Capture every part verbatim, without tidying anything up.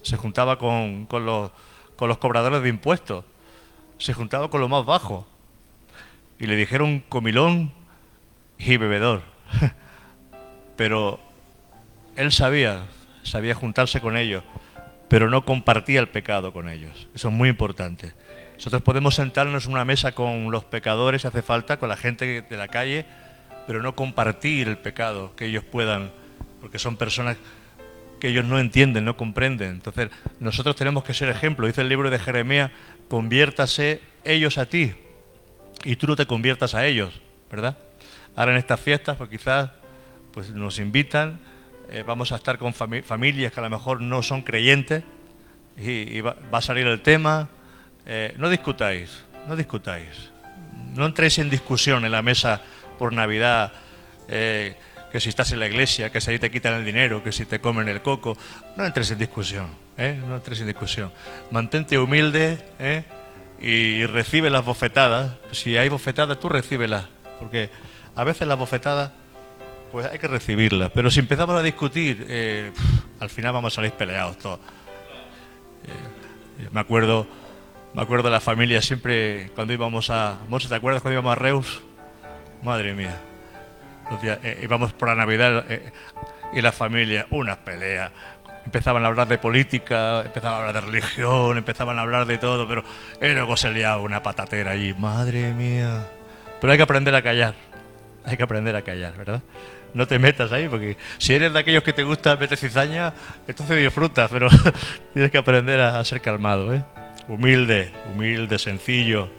se juntaba con, con, los, con los cobradores de impuestos, se juntaba con los más bajos. Y le dijeron comilón y bebedor. Pero él sabía, sabía juntarse con ellos, pero no compartía el pecado con ellos. Eso es muy importante. Nosotros podemos sentarnos en una mesa con los pecadores, si hace falta, con la gente de la calle, pero no compartir el pecado que ellos puedan, porque son personas que ellos no entienden, no comprenden. Entonces, nosotros tenemos que ser ejemplo. Dice el libro de Jeremías, conviértase ellos a ti y tú no te conviertas a ellos, ¿verdad? Ahora en estas fiestas, pues quizás pues nos invitan, eh, vamos a estar con fami familias que a lo mejor no son creyentes y, y va, va a salir el tema. Eh, no discutáis, no discutáis. No entréis en discusión en la mesa por Navidad, eh, que si estás en la iglesia, que si ahí te quitan el dinero, que si te comen el coco. No entres en discusión, ¿eh? No entres en discusión. Mantente humilde, ¿eh? Y recibe las bofetadas. Si hay bofetadas, tú recíbelas, porque a veces las bofetadas pues hay que recibirlas, pero si empezamos a discutir, eh, al final vamos a salir peleados todos. Eh, me acuerdo me acuerdo de la familia siempre cuando íbamos a... ¿Monse, te acuerdas cuando íbamos a Reus? Madre mía. Los días, eh, íbamos por la Navidad eh, y la familia, unas peleas. Empezaban a hablar de política, empezaban a hablar de religión, empezaban a hablar de todo, pero eh, luego se liaba una patatera allí. Madre mía. Pero hay que aprender a callar. Hay que aprender a callar, ¿verdad? No te metas ahí, porque si eres de aquellos que te gusta meter cizaña, entonces disfrutas, pero tienes que aprender a, a ser calmado, ¿eh? Humilde, humilde, sencillo.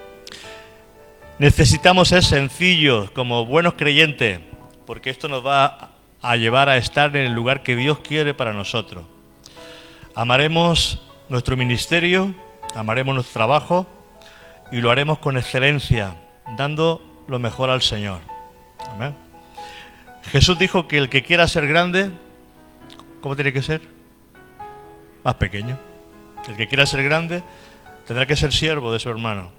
Necesitamos ser sencillos como buenos creyentes, porque esto nos va a llevar a estar en el lugar que Dios quiere para nosotros. Amaremos nuestro ministerio, amaremos nuestro trabajo y lo haremos con excelencia, dando lo mejor al Señor. Amén. Jesús dijo que el que quiera ser grande, ¿cómo tiene que ser? Más pequeño. El que quiera ser grande tendrá que ser siervo de su hermano.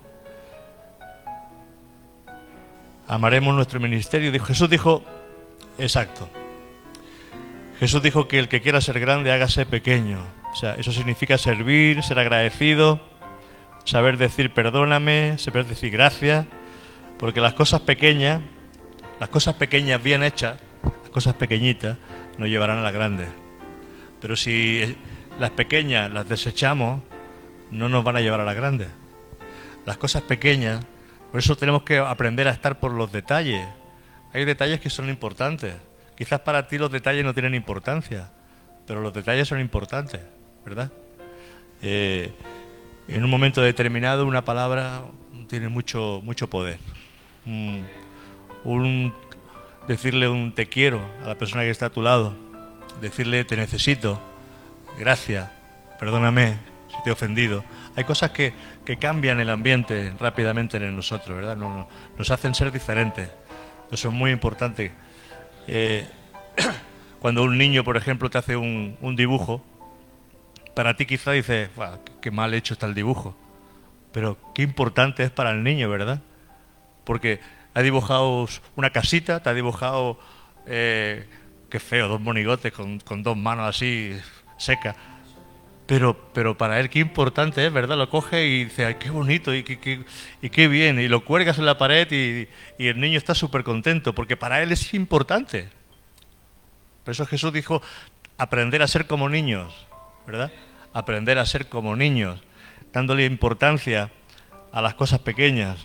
Amaremos nuestro ministerio. Jesús dijo, exacto. Jesús dijo que el que quiera ser grande, hágase pequeño. O sea, eso significa servir, ser agradecido, saber decir perdóname, saber decir gracias, porque las cosas pequeñas, las cosas pequeñas bien hechas, las cosas pequeñitas, nos llevarán a las grandes. Pero si las pequeñas las desechamos, no nos van a llevar a las grandes. Las cosas pequeñas, por eso tenemos que aprender a estar por los detalles. Hay detalles que son importantes. Quizás para ti los detalles no tienen importancia, pero los detalles son importantes, ¿verdad? Eh, en un momento determinado una palabra tiene mucho, mucho poder. Un, un, decirle un te quiero a la persona que está a tu lado, decirle te necesito, gracias, perdóname si te he ofendido. Hay cosas que, que cambian el ambiente rápidamente en nosotros, ¿verdad? Nos, nos, nos hacen ser diferentes. Eso es muy importante. Eh, cuando un niño, por ejemplo, te hace un, un dibujo, para ti quizá dices, qué mal hecho está el dibujo. Pero qué importante es para el niño, ¿verdad? Porque ha dibujado una casita, te ha dibujado, eh, qué feo, dos monigotes con, con dos manos así secas. Pero, pero para él qué importante es, ¿verdad? Lo coge y dice, ay, qué bonito y qué, qué, y qué bien. Y lo cuelgas en la pared y, y el niño está súper contento, porque para él es importante. Por eso Jesús dijo, aprender a ser como niños, ¿verdad? Aprender a ser como niños, dándole importancia a las cosas pequeñas.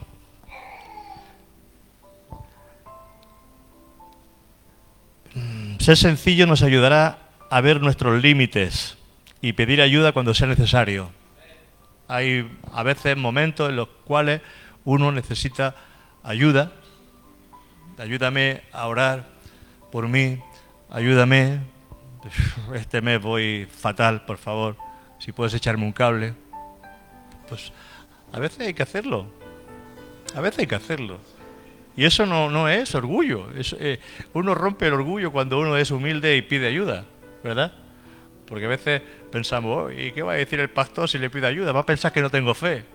Ser sencillo nos ayudará a ver nuestros límites y pedir ayuda cuando sea necesario. Hay a veces momentos en los cuales uno necesita ayuda. Ayúdame a orar por mí, ayúdame. Este mes voy fatal, por favor. Si puedes echarme un cable. Pues a veces hay que hacerlo. A veces hay que hacerlo. Y eso no, no es orgullo. Es, eh, uno rompe el orgullo cuando uno es humilde y pide ayuda, ¿verdad? Porque a veces pensamos, oh, ¿y qué va a decir el pastor si le pide ayuda? Va a pensar que no tengo fe.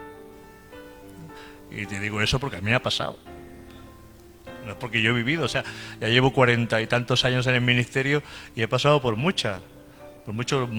Y te digo eso porque a mí me ha pasado. No es porque yo he vivido, o sea, ya llevo cuarenta y tantos años en el ministerio y he pasado por muchas, por muchos